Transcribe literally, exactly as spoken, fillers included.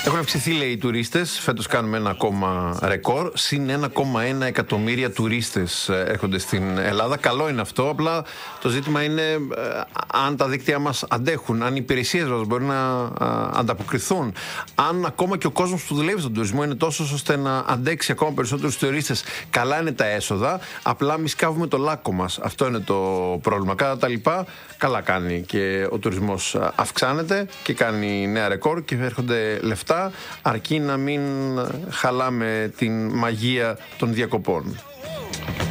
Έχουν αυξηθεί, λέει, οι τουρίστες. Φέτος κάνουμε ένα ακόμα ρεκόρ. Συν ένα κόμμα ένα εκατομμύρια τουρίστες έρχονται στην Ελλάδα. Καλό είναι αυτό. Απλά το ζήτημα είναι ε, αν τα δίκτυα μας αντέχουν, αν οι υπηρεσίες μας μπορεί να α, ανταποκριθούν, αν ακόμα και ο κόσμος που δουλεύει στον τουρισμό είναι τόσο ώστε να αντέξει ακόμα περισσότερους τουρίστες. Καλά είναι τα έσοδα. Απλά μη σκάβουμε το λάκκο μας. Αυτό είναι το πρόβλημα. Κατά τα λοιπά, καλά κάνει και ο τουρισμός αυξάνεται και κάνει νέα ρεκόρ και έρχονται λεφτά, αρκεί να μην χαλάμε την μαγεία των διακοπών.